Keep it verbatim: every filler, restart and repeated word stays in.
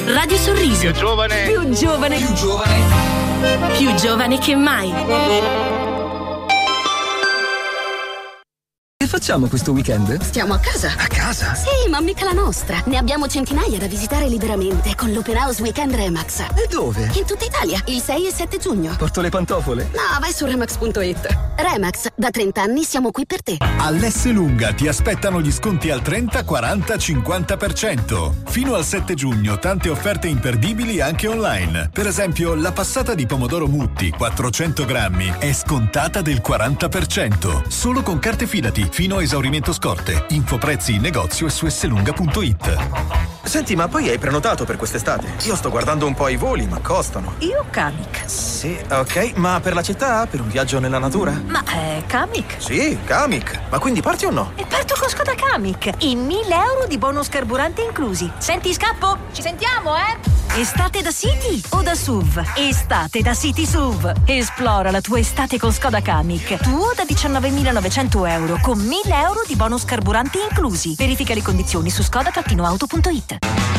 Radio Sorriso. Più giovane. Più giovane. Più giovane. Più giovane che mai. Che facciamo questo weekend? Stiamo a casa. A casa? Sì, ma mica la nostra. Ne abbiamo centinaia da visitare liberamente con l'Open House Weekend Remax. E dove? In tutta Italia, il sei e sette giugno. Porto le pantofole? No, vai su remax punto it. Remax, da trenta anni siamo qui per te. All'S Lunga ti aspettano gli sconti al trenta, quaranta, cinquanta per cento. Fino al sette giugno tante offerte imperdibili anche online. Per esempio, la passata di pomodoro Mutti quattrocento grammi è scontata del quaranta per cento. Solo con carte Fidati, fino a esaurimento scorte. Info prezzi in negozio e su esselunga punto it. Senti, ma poi hai prenotato per quest'estate? Io sto guardando un po' i voli, ma costano. Io Kamiq. Sì, ok, ma per la città? Per un viaggio nella natura? Ma è Kamiq? Sì, Kamiq. Ma quindi parti o no? E parto con Skoda Kamiq. In mille euro di bonus carburante inclusi. Senti, scappo? Ci sentiamo, eh? Estate da City o da S U V? Estate da City S U V. Esplora la tua estate con Skoda Kamiq. Tuo da diciannovemilanovecento euro con mille euro di bonus carburanti inclusi. Verifica le condizioni su skoda auto punto it.